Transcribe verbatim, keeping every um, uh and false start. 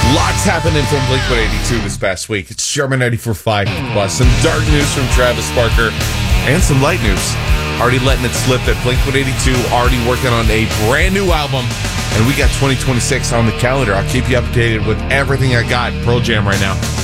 Lots happening from Blink one eighty-two this past week. It's Sherman ninety-four point five Plus. Some dark news from Travis Barker and some light news. Already letting it slip that Blink one eighty-two already working on a brand new album, and we got twenty twenty-six on the calendar. I'll keep you updated with everything I got Pearl Jam right now.